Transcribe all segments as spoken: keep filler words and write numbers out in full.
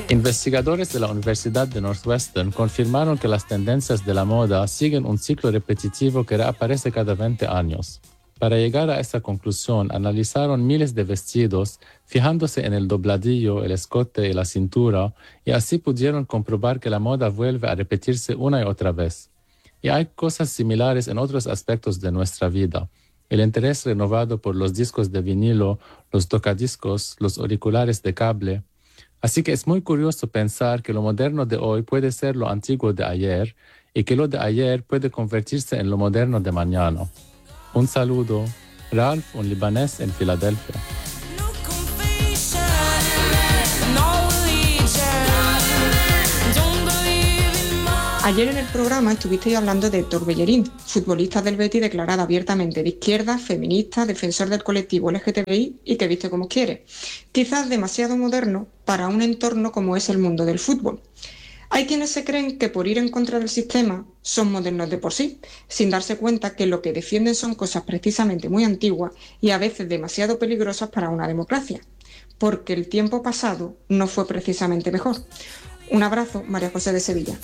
Investigadores de la Universidad de Northwestern confirmaron que las tendencias de la moda siguen un ciclo repetitivo que reaparece cada veinte años. Para llegar a esta conclusión, analizaron miles de vestidos, fijándose en el dobladillo, el escote y la cintura, y así pudieron comprobar que la moda vuelve a repetirse una y otra vez. Y hay cosas similares en otros aspectos de nuestra vida. El interés renovado por los discos de vinilo, los tocadiscos, los auriculares de cable. Así que es muy curioso pensar que lo moderno de hoy puede ser lo antiguo de ayer y que lo de ayer puede convertirse en lo moderno de mañana. Un saludo, Ralph, un libanés en Filadelfia. Ayer en el programa estuvisteis hablando de Héctor Bellerín, futbolista del Betis declarado abiertamente de izquierda, feminista, defensor del colectivo L G T B I y que viste como quiere. Quizás demasiado moderno para un entorno como es el mundo del fútbol. Hay quienes se creen que por ir en contra del sistema son modernos de por sí, sin darse cuenta que lo que defienden son cosas precisamente muy antiguas y a veces demasiado peligrosas para una democracia, porque el tiempo pasado no fue precisamente mejor. Un abrazo, María José de Sevilla.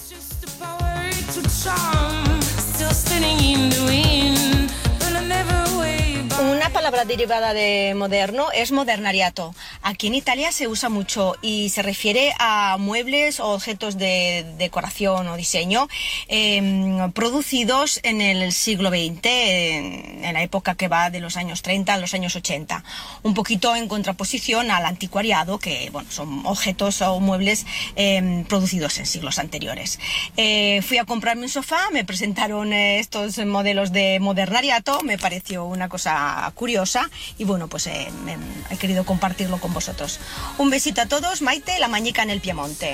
Una palabra derivada de moderno es modernariato. Aquí en Italia se usa mucho y se refiere a muebles o objetos de decoración o diseño eh, producidos en el siglo veinte, en, en la época que va de los años treinta a los años ochenta. Un poquito en contraposición al anticuariado, que bueno, son objetos o muebles eh, producidos en siglos anteriores. Eh, fui a comprarme un sofá, me presentaron eh, estos modelos de modernariato, me pareció una cosa curiosa y bueno, pues eh, me, he querido compartirlo con vosotros. Un besito a todos, Maite, la Mañica en el Piemonte.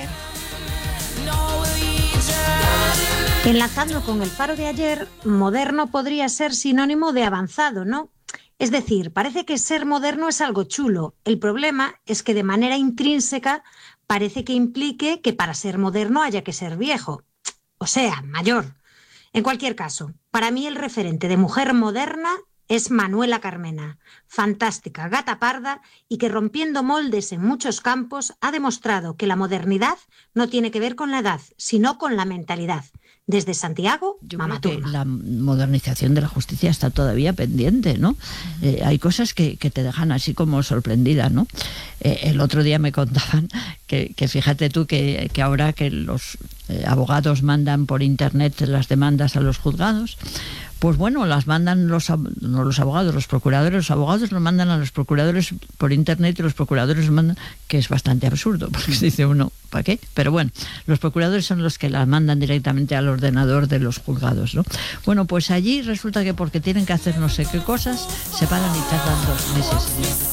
Enlazando con el faro de ayer, moderno podría ser sinónimo de avanzado, ¿no? Es decir, parece que ser moderno es algo chulo. El problema es que de manera intrínseca parece que implique que para ser moderno haya que ser viejo, o sea, mayor. En cualquier caso, para mí el referente de mujer moderna es Manuela Carmena, fantástica, gata parda y que rompiendo moldes en muchos campos ha demostrado que la modernidad no tiene que ver con la edad, sino con la mentalidad. Desde Santiago, Yo Mama creo que Turma. la modernización de la justicia está todavía pendiente, ¿no? Eh, hay cosas que, que te dejan así como sorprendida, ¿no? Eh, el otro día me contaban que, que fíjate tú que, que ahora que los eh, abogados mandan por internet las demandas a los juzgados, pues bueno, las mandan los, no los abogados, los procuradores, los abogados los mandan a los procuradores por internet y los procuradores los mandan, que es bastante absurdo, porque se dice uno, ¿para qué? Pero bueno, los procuradores son los que las mandan directamente al ordenador de los juzgados, ¿no? Bueno, pues allí resulta que porque tienen que hacer no sé qué cosas, se paran y tardan dos meses.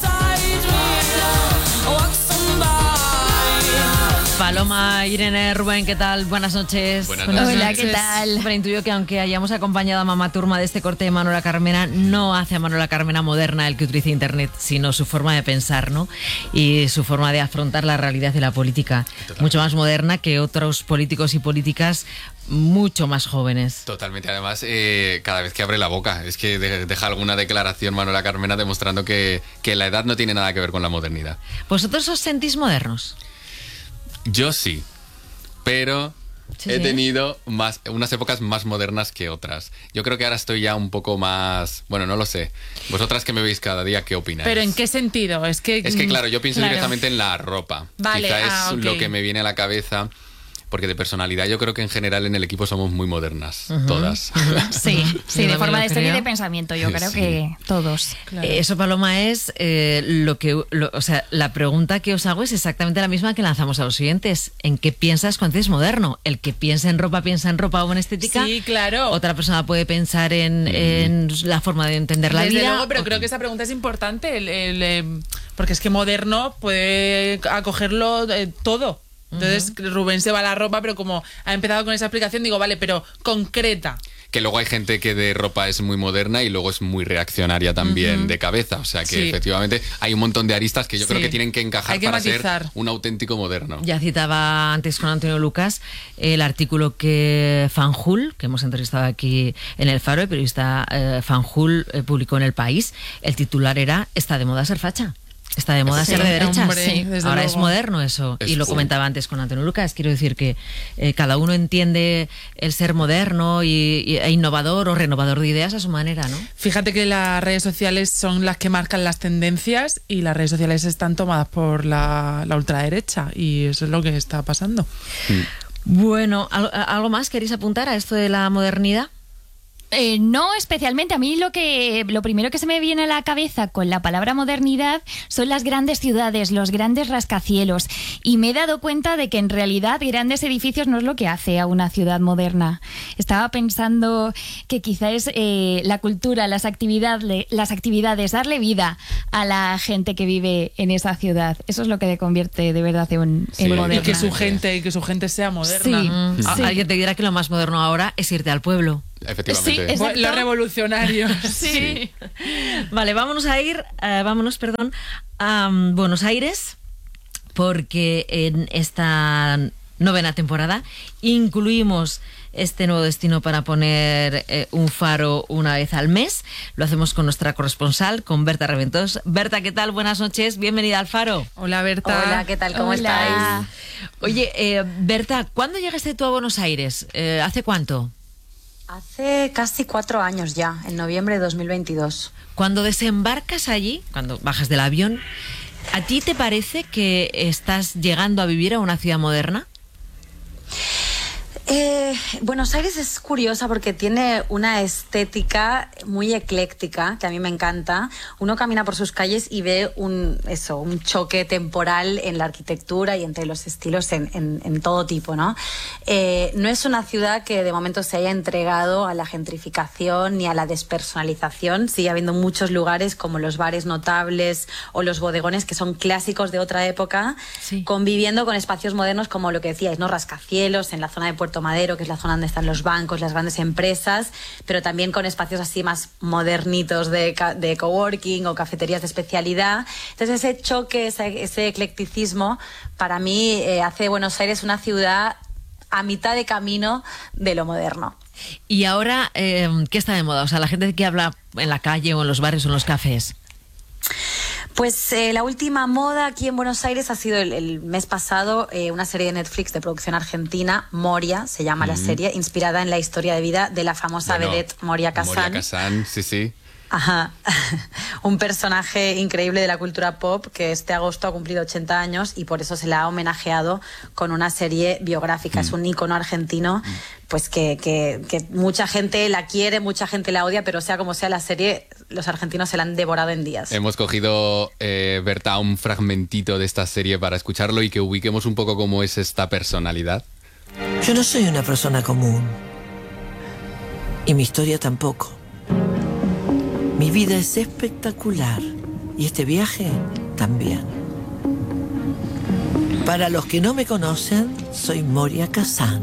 Paloma, Irene, Rubén, ¿qué tal? Buenas noches. Buenas noches. Hola, ¿qué tal? Pero intuyo que aunque hayamos acompañado a Mama Turma de este corte de Manuela Carmena, no hace a Manuela Carmena moderna el que utilice internet, sino su forma de pensar, ¿no? Y su forma de afrontar la realidad de la política. Total. Mucho más moderna que otros políticos y políticas mucho más jóvenes. Totalmente, además, eh, cada vez que abre la boca, es que de, deja alguna declaración Manuela Carmena demostrando que, que la edad no tiene nada que ver con la modernidad. ¿Vosotros os sentís modernos? Yo sí, pero sí, he tenido más, unas épocas más modernas que otras. Yo creo que ahora estoy ya un poco más... Bueno, no lo sé. Vosotras que me veis cada día, ¿qué opináis? ¿Pero en qué sentido? Es que, es que claro, yo pienso claro. directamente en la ropa. Vale, Quizá es ah, okay. lo que me viene a la cabeza... Porque de personalidad yo creo que en general en el equipo somos muy modernas, uh-huh. todas. Sí, sí, de forma de ser y de pensamiento, yo creo sí. que todos. Claro. Eso, Paloma, es eh, lo que, lo, o sea, la pregunta que os hago es exactamente la misma que lanzamos a los siguientes. ¿En qué piensas cuando dices moderno? El que piensa en ropa, piensa en ropa o en estética. Sí, claro. Otra persona puede pensar en, en la forma de entender la Desde vida. Luego, pero o... creo que esa pregunta es importante, el, el, el, porque es que moderno puede acogerlo eh, todo. Entonces uh-huh. Rubén se va a la ropa, pero como ha empezado con esa explicación, digo, vale, pero concreta. Que luego hay gente que de ropa es muy moderna y luego es muy reaccionaria también uh-huh. de cabeza. O sea que sí. efectivamente hay un montón de aristas que yo sí. creo que tienen que encajar que para matizar. Ser un auténtico moderno. Ya citaba antes con Antonio Lucas el artículo que Fanjul, que hemos entrevistado aquí en El Faro, el periodista eh, Fanjul eh, publicó en El País. El titular era: ¿está de moda ser facha? Está de moda Sí, ser de derechas. hombre, Sí. desde Ahora luego. es moderno eso. Es y lo cool. comentaba antes con Antonio Lucas. Quiero decir que eh, cada uno entiende el ser moderno y, y- e innovador o renovador de ideas a su manera, ¿no? Fíjate que las redes sociales son las que marcan las tendencias y las redes sociales están tomadas por la, la ultraderecha y eso es lo que está pasando. Bueno, ¿al- ¿algo más queréis apuntar a esto de la modernidad? Eh, no especialmente. A mí lo que lo primero que se me viene a la cabeza con la palabra modernidad son las grandes ciudades, los grandes rascacielos. Y me he dado cuenta de que en realidad grandes edificios no es lo que hace a una ciudad moderna. Estaba pensando que quizá es eh, la cultura, las actividades, las actividades, darle vida a la gente que vive en esa ciudad. Eso es lo que le convierte de verdad en, Sí. en Y Y moderna. que su gente, y que su gente sea moderna. Sí. Mm, a- Sí. Alguien te dirá que lo más moderno ahora es irte al pueblo. Efectivamente. Sí, es- Bueno, Los revolucionarios. Sí. Vale, vámonos a ir, eh, vámonos, perdón, a mm, Buenos Aires, porque en esta novena temporada incluimos este nuevo destino para poner eh, un faro una vez al mes. Lo hacemos con nuestra corresponsal, con Berta Reventós. Berta, ¿qué tal? Buenas noches, bienvenida al faro. Hola, Berta. Hola, ¿qué tal? ¿Cómo Hola. estáis? Oye, eh, Berta, ¿cuándo llegaste tú a Buenos Aires? Eh, ¿Hace cuánto? Hace casi cuatro años ya, en noviembre de dos mil veintidós. Cuando desembarcas allí, cuando bajas del avión, ¿a ti te parece que estás llegando a vivir a una ciudad moderna? Eh, Buenos Aires es curiosa porque tiene una estética muy ecléctica que a mí me encanta. Uno camina por sus calles y ve un, eso, un choque temporal en la arquitectura y entre los estilos en, en, en todo tipo, ¿no? Eh, no es una ciudad que de momento se haya entregado a la gentrificación ni a la despersonalización. Sigue habiendo muchos lugares como los bares notables o los bodegones que son clásicos de otra época, Sí. conviviendo con espacios modernos como lo que decíais, ¿no? Rascacielos en la zona de Puerto Madero, que es la zona donde están los bancos, las grandes empresas, pero también con espacios así más modernitos de, ca- de coworking o cafeterías de especialidad. Entonces ese choque, ese, ese eclecticismo, para mí eh, hace Buenos Aires una ciudad a mitad de camino de lo moderno. Y ahora, eh, ¿qué está de moda? O sea, la gente que habla en la calle o en los bares o en los cafés. Pues eh, la última moda aquí en Buenos Aires ha sido el, el mes pasado eh, una serie de Netflix de producción argentina, Moria, se llama la serie, inspirada en la historia de vida de la famosa Bueno, vedette Moria Kazan. Moria Kazan, sí, sí. Ajá, un personaje increíble de la cultura pop que este agosto ha cumplido ochenta años y por eso se la ha homenajeado con una serie biográfica. Es un ícono argentino, pues que, que, que mucha gente la quiere, mucha gente la odia, pero sea como sea la serie, los argentinos se la han devorado en días. Hemos cogido, eh, Berta, un fragmentito de esta serie para escucharlo y que ubiquemos un poco cómo es esta personalidad. Yo no soy una persona común. Y mi historia tampoco. Mi vida es espectacular. Y este viaje también. Para los que no me conocen, soy Moria Kazan.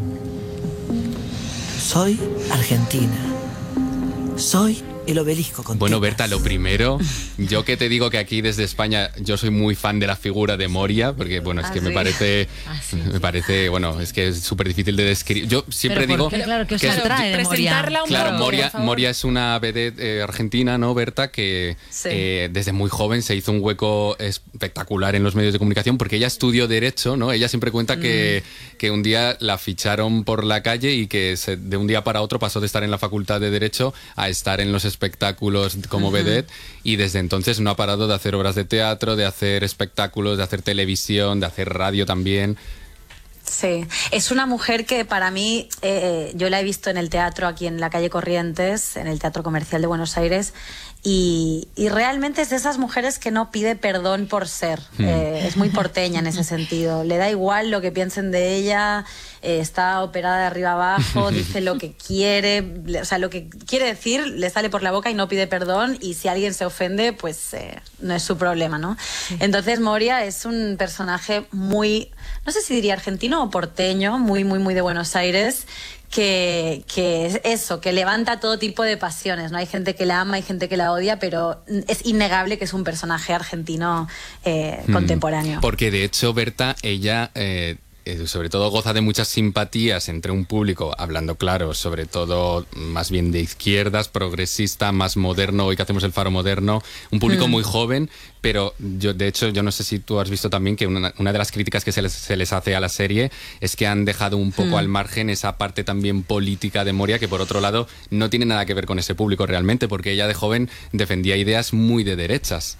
Soy argentina. Soy el obelisco con Bueno, tetas. Berta, lo primero, yo que te digo que aquí desde España yo soy muy fan de la figura de Moria, porque bueno, es Ah, que me sí. parece, Ah, sí. me parece, bueno, es que es súper difícil de describir. Yo siempre Pero digo ¿por qué? Claro, que os que es- atrae de Moria. Presentarla un Claro, poco, Moria, por favor. Moria es una vedette eh, argentina, ¿no, Berta? Que Sí. eh, desde muy joven se hizo un hueco espectacular en los medios de comunicación porque ella estudió Derecho, ¿no? Ella siempre cuenta que, que un día la ficharon por la calle y que se- de un día para otro pasó de estar en la Facultad de Derecho a estar en los espectáculos como vedette y desde entonces no ha parado de hacer obras de teatro, de hacer espectáculos, de hacer televisión, de hacer radio también. Sí, es una mujer que para mí, eh, yo la he visto en el teatro aquí en la calle Corrientes, en el Teatro Comercial de Buenos Aires, y, y realmente es de esas mujeres que no pide perdón por ser. Eh, es muy porteña en ese sentido. Le da igual lo que piensen de ella, eh, está operada de arriba abajo, dice lo que quiere, le- o sea, lo que quiere decir le sale por la boca y no pide perdón, y si alguien se ofende, pues eh, no es su problema, ¿no? Entonces Moria es un personaje muy, no sé si diría argentino o porteño, muy, muy, muy de Buenos Aires, que, que es eso, que levanta todo tipo de pasiones, ¿no? Hay gente que la ama, hay gente que la odia, pero es innegable que es un personaje argentino eh, Mm. contemporáneo. Porque de hecho, Berta, ella eh, eh, sobre todo goza de muchas simpatías entre un público, hablando claro, sobre todo más bien de izquierdas, progresista, más moderno, hoy que hacemos el Faro Moderno, un público mm. muy joven, pero yo de hecho, yo no sé si tú has visto también que una, una de las críticas que se les, se les hace a la serie es que han dejado un poco mm. al margen esa parte también política de Moria, que por otro lado no tiene nada que ver con ese público realmente, porque ella de joven defendía ideas muy de derechas.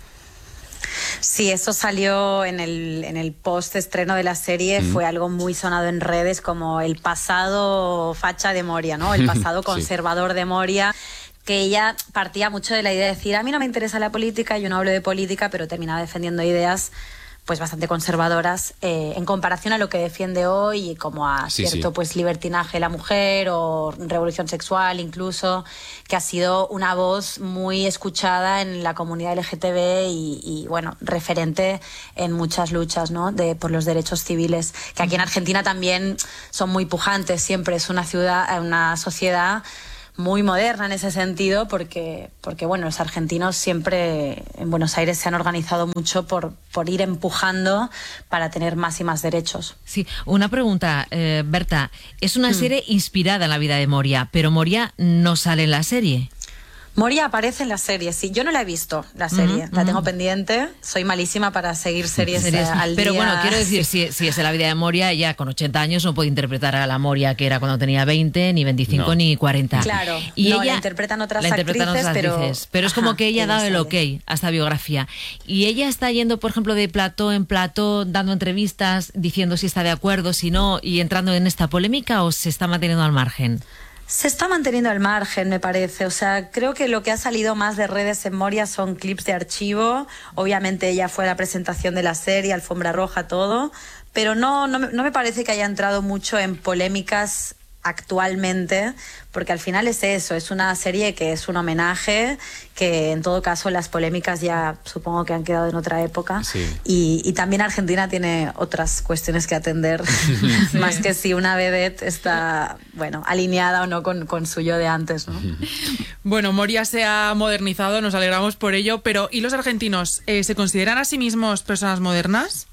Sí, eso salió en el, en el post-estreno de la serie, mm. fue algo muy sonado en redes como el pasado facha de Moria, ¿no? El pasado conservador sí. de Moria, que ella partía mucho de la idea de decir, a mí no me interesa la política, yo no hablo de política, pero terminaba defendiendo ideas pues bastante conservadoras eh, en comparación a lo que defiende hoy, como a sí, cierto sí. pues libertinaje de la mujer o revolución sexual incluso, que ha sido una voz muy escuchada en la comunidad L G T B y, y bueno, referente en muchas luchas, ¿no? de, por los derechos civiles, que aquí en Argentina también son muy pujantes, siempre es una ciudad, una sociedad muy moderna en ese sentido, porque, porque bueno, los argentinos siempre en Buenos Aires se han organizado mucho por, por ir empujando para tener más y más derechos. Sí, una pregunta, eh, Berta, es una mm. serie inspirada en la vida de Moria, pero Moria no sale en la serie. Moria aparece en la serie, sí. Yo no la he visto, la serie. Mm, la mm. tengo pendiente. Soy malísima para seguir series, series. al Pero día. bueno, quiero decir, sí. si, si es en la vida de Moria, ella con ochenta años no puede interpretar a la Moria que era cuando tenía veinte, ni veinticinco, no. ni cuarenta. Claro, y no, ella, la interpretan otras la interpretan actrices, otras pero... actrices, pero es como Ajá, que ella ha dado el ok a esta biografía. Y ella está yendo, por ejemplo, de plató en plató, dando entrevistas, diciendo si está de acuerdo, si no, y entrando en esta polémica, ¿o se está manteniendo al margen? Se está manteniendo al margen, me parece. O sea, creo que lo que ha salido más de redes en Moria son clips de archivo. Obviamente ella fue a la presentación de la serie, alfombra roja, todo. Pero no, no, no me parece que haya entrado mucho en polémicas actualmente, porque al final es eso, es una serie que es un homenaje, que en todo caso las polémicas ya supongo que han quedado en otra época sí. y, y también Argentina tiene otras cuestiones que atender, sí. más que si una vedette está, bueno, alineada o no con, con su yo de antes, ¿no? Bueno, Moria se ha modernizado, nos alegramos por ello, pero ¿y los argentinos eh, se consideran a sí mismos personas modernas?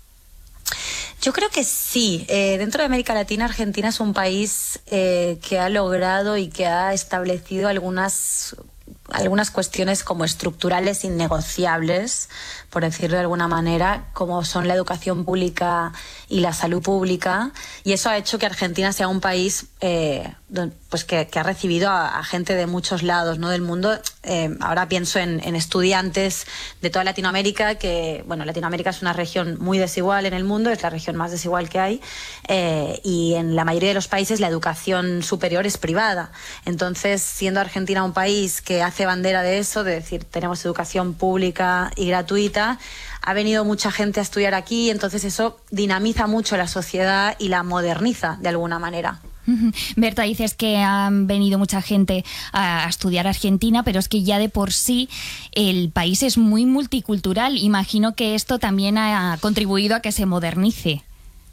Yo creo que sí. Eh, dentro de América Latina, Argentina es un país eh, que ha logrado y que ha establecido algunas, algunas cuestiones como estructurales innegociables, por decirlo de alguna manera, como son la educación pública y la salud pública. Y eso ha hecho que Argentina sea un país eh, pues que, que ha recibido a, a gente de muchos lados, ¿no? del mundo. Eh, ahora pienso en, en estudiantes de toda Latinoamérica, que, bueno, Latinoamérica es una región muy desigual en el mundo, es la región más desigual que hay, eh, y en la mayoría de los países la educación superior es privada. Entonces, siendo Argentina un país que hace bandera de eso, de decir, tenemos educación pública y gratuita, ha venido mucha gente a estudiar aquí, entonces eso dinamiza mucho la sociedad y la moderniza de alguna manera. Berta, dices que han venido mucha gente a estudiar Argentina, pero es que ya de por sí el país es muy multicultural. Imagino que esto también ha contribuido a que se modernice.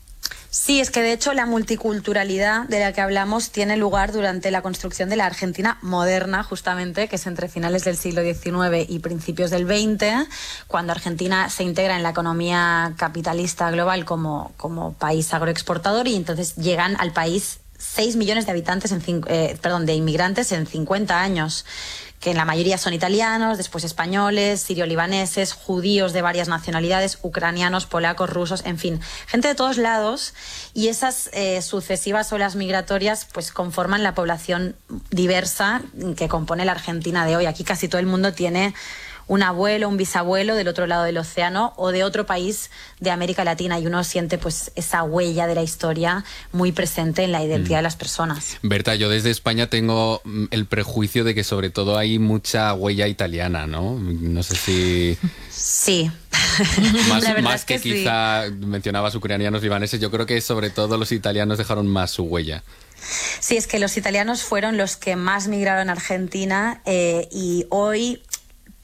Sí, es que de hecho la multiculturalidad de la que hablamos tiene lugar durante la construcción de la Argentina moderna, justamente, que es entre finales del siglo diecinueve y principios del veinte, cuando Argentina se integra en la economía capitalista global como, como país agroexportador, y entonces llegan al país seis millones de habitantes, en eh, perdón, de inmigrantes en cincuenta años, que en la mayoría son italianos, después españoles, sirio-libaneses, judíos de varias nacionalidades, ucranianos, polacos, rusos, en fin, gente de todos lados, y esas eh, sucesivas olas migratorias pues conforman la población diversa que compone la Argentina de hoy. Aquí casi todo el mundo tiene un abuelo, un bisabuelo del otro lado del océano o de otro país de América Latina, y uno siente pues esa huella de la historia muy presente en la identidad mm. de las personas. Berta, yo desde España tengo el prejuicio de que sobre todo hay mucha huella italiana, ¿no? No sé si... Sí. Más, más que, que quizá sí. mencionabas ucranianos, libaneses, yo creo que sobre todo los italianos dejaron más su huella. Sí, es que los italianos fueron los que más migraron a Argentina eh, y hoy...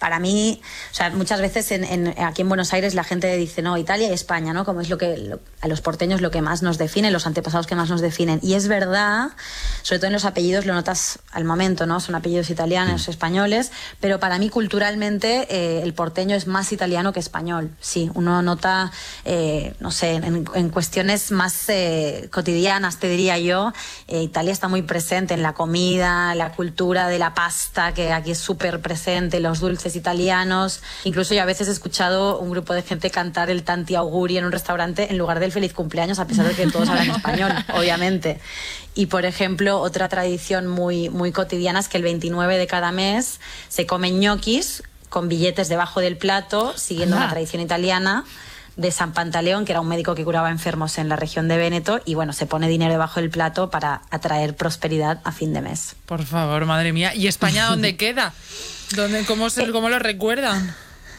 para mí, o sea, muchas veces en, en, aquí en Buenos Aires la gente dice, no, Italia y España, ¿no? Como es lo que lo, a los porteños lo que más nos define, los antepasados que más nos definen. Y es verdad, sobre todo en los apellidos lo notas al momento, ¿no? Son apellidos italianos, españoles, pero para mí culturalmente eh, el porteño es más italiano que español. Sí, uno nota, eh, no sé, en, en cuestiones más eh, cotidianas, te diría yo, eh, Italia está muy presente en la comida, la cultura de la pasta, que aquí es súper presente, los dulces italianos. Incluso yo a veces he escuchado un grupo de gente cantar el Tanti Auguri en un restaurante en lugar del feliz cumpleaños, a pesar de que todos hablan español, obviamente. Y, por ejemplo, otra tradición muy, muy cotidiana es que el veintinueve de cada mes se comen ñoquis con billetes debajo del plato, siguiendo una tradición italiana de San Pantaleón, que era un médico que curaba enfermos en la región de Véneto, y bueno, se pone dinero debajo del plato para atraer prosperidad a fin de mes. Por favor, madre mía. ¿Y España dónde queda? ¿Dónde, cómo, se, ¿Cómo lo recuerdan?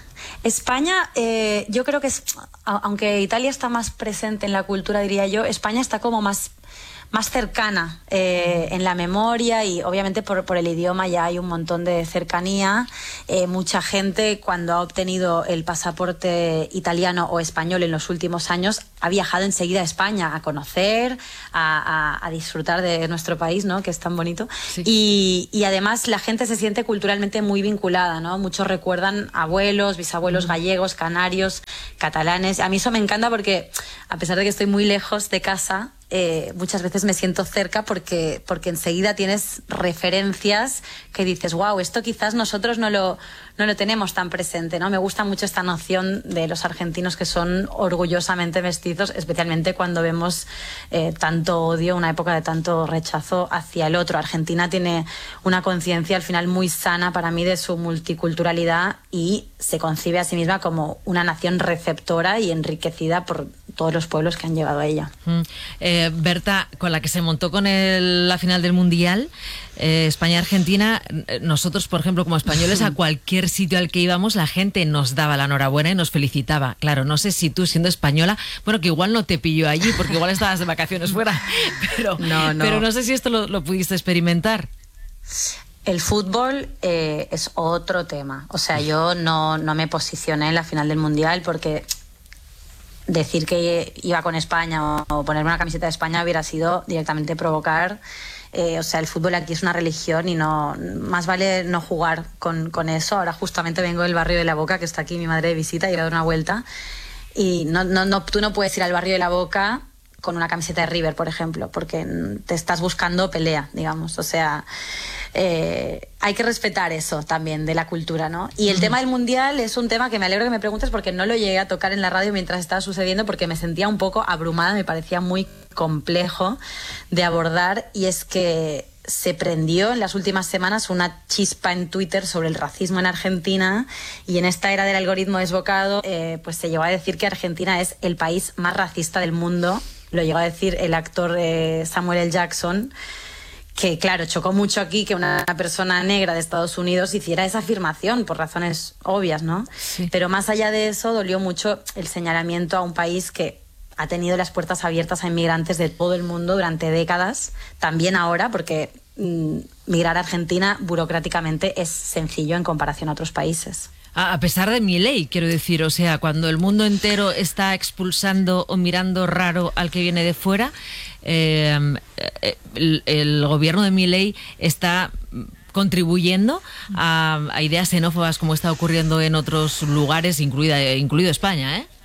España, eh, yo creo que, es, aunque Italia está más presente en la cultura, diría yo, España está como más... más cercana eh, en la memoria, y obviamente por, por el idioma ya hay un montón de cercanía. Eh, mucha gente, cuando ha obtenido el pasaporte italiano o español en los últimos años, ha viajado enseguida a España a conocer, a, a, a disfrutar de nuestro país, ¿no? Que es tan bonito. Sí. Y, y además la gente se siente culturalmente muy vinculada, ¿no? Muchos recuerdan abuelos, bisabuelos mm. gallegos, canarios, catalanes. A mí eso me encanta porque, a pesar de que estoy muy lejos de casa, Eh, muchas veces me siento cerca porque, porque enseguida tienes referencias que dices, wow, esto quizás nosotros no lo, no lo tenemos tan presente, ¿no? Me gusta mucho esta noción de los argentinos que son orgullosamente mestizos, especialmente cuando vemos eh, tanto odio, una época de tanto rechazo hacia el otro. Argentina tiene una conciencia al final muy sana para mí de su multiculturalidad y se concibe a sí misma como una nación receptora y enriquecida por todos los pueblos que han llegado a ella. Mm. Eh, Berta, con la que se montó con el, la final del Mundial, eh, España-Argentina, nosotros, por ejemplo, como españoles, a cualquier sitio al que íbamos, la gente nos daba la enhorabuena y nos felicitaba. Claro, no sé si tú, siendo española, bueno, que igual no te pilló allí, porque igual estabas de vacaciones fuera, pero no, no. pero no sé si esto lo, lo pudiste experimentar. El fútbol eh, es otro tema. O sea, yo no, no me posicioné en la final del Mundial porque decir que iba con España o, o ponerme una camiseta de España hubiera sido directamente provocar. Eh, o sea, el fútbol aquí es una religión y no más vale no jugar con, con eso. Ahora justamente vengo del barrio de La Boca, que está aquí mi madre de visita, y he dado una vuelta. Y no, no, no, tú no puedes ir al barrio de La Boca con una camiseta de River, por ejemplo, porque te estás buscando pelea, digamos. O sea, eh, hay que respetar eso también de la cultura, ¿no? Y el uh-huh. tema del Mundial es un tema que me alegro que me preguntes porque no lo llegué a tocar en la radio mientras estaba sucediendo porque me sentía un poco abrumada, me parecía muy complejo de abordar, y es que se prendió en las últimas semanas una chispa en Twitter sobre el racismo en Argentina, y en esta era del algoritmo desbocado eh, pues se llegó a decir que Argentina es el país más racista del mundo. Lo llegó a decir el actor eh, Samuel L. Jackson, que claro, chocó mucho aquí que una persona negra de Estados Unidos hiciera esa afirmación por razones obvias, ¿no? Sí. Pero más allá de eso, dolió mucho el señalamiento a un país que ha tenido las puertas abiertas a inmigrantes de todo el mundo durante décadas, también ahora, porque mmm, migrar a Argentina burocráticamente es sencillo en comparación a otros países. A pesar de Milei, quiero decir, o sea, cuando el mundo entero está expulsando o mirando raro al que viene de fuera, eh, el, el gobierno de Milei está contribuyendo a, a ideas xenófobas como está ocurriendo en otros lugares, incluida, incluido España, ¿eh?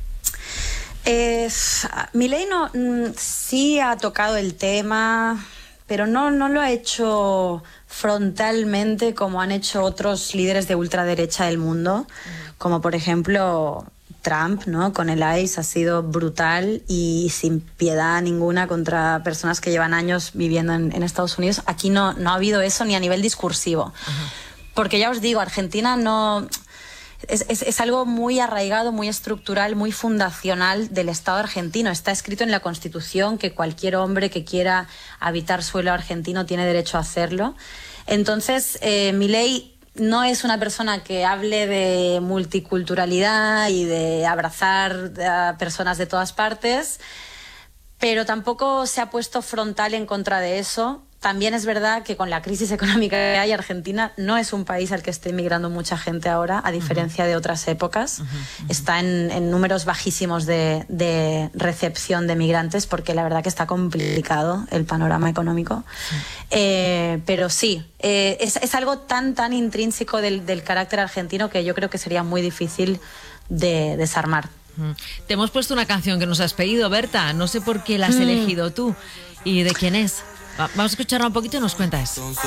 Eh, Milei no, sí ha tocado el tema, pero no, no lo ha hecho frontalmente como han hecho otros líderes de ultraderecha del mundo, como por ejemplo Trump, ¿no? Con el ICE ha sido brutal y sin piedad ninguna contra personas que llevan años viviendo en, en Estados Unidos. Aquí no, no ha habido eso ni a nivel discursivo. Ajá. Porque ya os digo, Argentina no... Es, es, es algo muy arraigado, muy estructural, muy fundacional del Estado argentino. Está escrito en la Constitución que cualquier hombre que quiera habitar suelo argentino tiene derecho a hacerlo. Entonces, eh, Milei no es una persona que hable de multiculturalidad y de abrazar a personas de todas partes, pero tampoco se ha puesto frontal en contra de eso. también es verdad que con la crisis económica que hay, Argentina no es un país al que esté emigrando mucha gente ahora, a diferencia uh-huh. de otras épocas. Uh-huh, uh-huh. Está en, en números bajísimos de, de recepción de migrantes, porque la verdad que está complicado el panorama económico. Sí. Eh, pero sí, eh, es, es algo tan, tan intrínseco del, del carácter argentino que yo creo que sería muy difícil de desarmar. Uh-huh. Te hemos puesto una canción que nos has pedido, Berta. No sé por qué la has mm. elegido tú. ¿Y de quién es? Vamos a escucharla un poquito y nos cuentas.